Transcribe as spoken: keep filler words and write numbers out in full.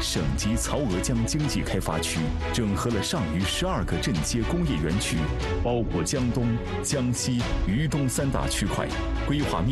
省级曹娥江经济开发区整合了上虞十二个镇街工业园区，包括江东、江西、渝东三大区块，规划面